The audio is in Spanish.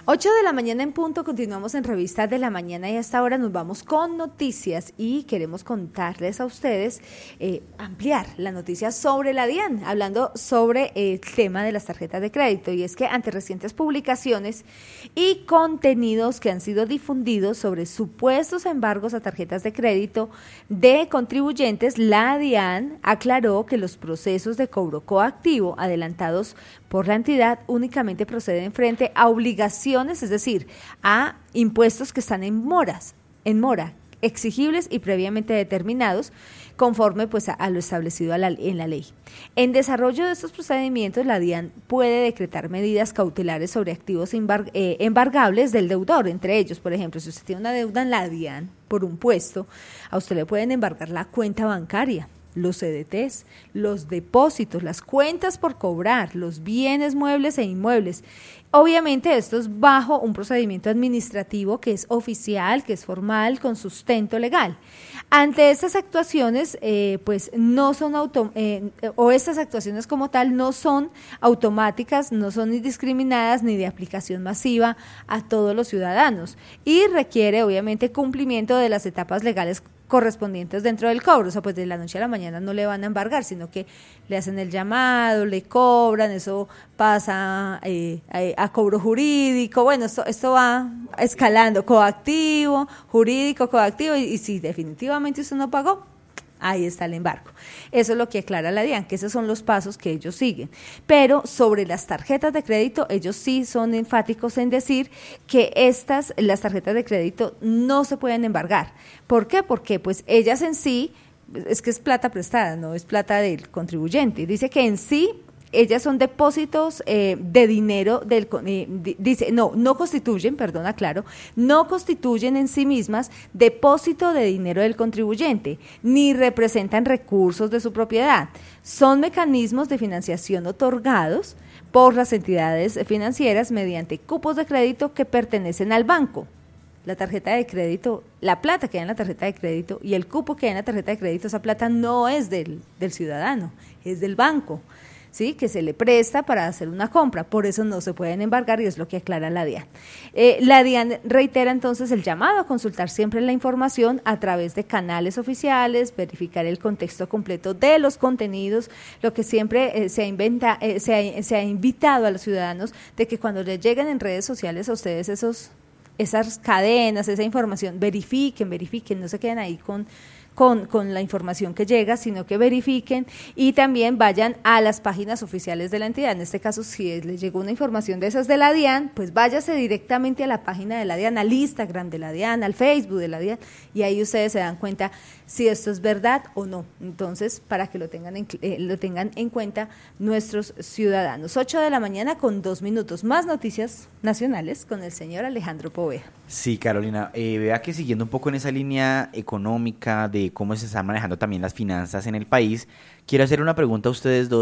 8 de la mañana en punto, continuamos en Revista de la Mañana y hasta ahora nos vamos con noticias y queremos contarles a ustedes, ampliar la noticia sobre la DIAN, hablando sobre el tema de las tarjetas de crédito, y es que ante recientes publicaciones y contenidos que han sido difundidos sobre supuestos embargos a tarjetas de crédito de contribuyentes, la DIAN aclaró que los procesos de cobro coactivo adelantados por la entidad únicamente proceden frente a obligaciones, es decir, a impuestos que están en mora, exigibles y previamente determinados, conforme pues a lo establecido en la ley. En desarrollo de estos procedimientos, la DIAN puede decretar medidas cautelares sobre activos embargables del deudor, entre ellos, por ejemplo, si usted tiene una deuda en la DIAN por un puesto, a usted le pueden embargar la cuenta bancaria, los CDTs, los depósitos, las cuentas por cobrar, los bienes muebles e inmuebles. Obviamente esto es bajo un procedimiento administrativo que es oficial, que es formal, con sustento legal. Ante estas actuaciones, pues no son estas actuaciones como tal no son automáticas, no son indiscriminadas ni de aplicación masiva a todos los ciudadanos y requiere obviamente cumplimiento de las etapas legales correspondientes dentro del cobro. O sea, pues de la noche a la mañana no le van a embargar, sino que le hacen el llamado, le cobran, eso pasa a cobro jurídico. Bueno, esto va escalando, coactivo, jurídico, coactivo, y si definitivamente usted no pagó, ahí está el embargo. Eso es lo que aclara la DIAN, que esos son los pasos que ellos siguen. Pero sobre las tarjetas de crédito, ellos sí son enfáticos en decir que las tarjetas de crédito no se pueden embargar. ¿Por qué? Porque pues ellas en sí, es que es plata prestada, no es plata del contribuyente. Dice que en sí ellas son depósitos de dinero no constituyen en sí mismas depósito de dinero del contribuyente, ni representan recursos de su propiedad. Son mecanismos de financiación otorgados por las entidades financieras mediante cupos de crédito que pertenecen al banco. La tarjeta de crédito, la plata que hay en la tarjeta de crédito y el cupo que hay en la tarjeta de crédito, esa plata no es del ciudadano, es del banco, ¿sí? Que se le presta para hacer una compra, por eso no se pueden embargar y es lo que aclara la DIAN. La DIAN reitera entonces el llamado a consultar siempre la información a través de canales oficiales, verificar el contexto completo de los contenidos, lo que siempre se ha invitado a los ciudadanos de que cuando les lleguen en redes sociales a ustedes esas cadenas, esa información, verifiquen, no se queden ahí con la información que llega, sino que verifiquen y también vayan a las páginas oficiales de la entidad. En este caso, si les llegó una información de esas de la DIAN, pues váyase directamente a la página de la DIAN, al Instagram de la DIAN, al Facebook de la DIAN, y ahí ustedes se dan cuenta si esto es verdad o no. Entonces, para que lo tengan en cuenta nuestros ciudadanos. 8 de la mañana con 2 minutos. Más noticias nacionales con el señor Alejandro Poveda. Sí, Carolina, vea que siguiendo un poco en esa línea económica de cómo se están manejando también las finanzas en el país, quiero hacer una pregunta a ustedes dos.